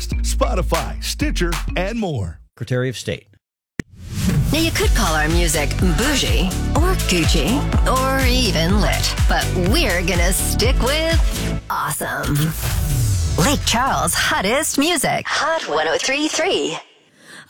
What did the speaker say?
Spotify, Stitcher, and more. Secretary of State. Now, you could call our music bougie or Gucci or even lit, but we're gonna stick with awesome. Lake Charles' hottest music. Hot 103.3.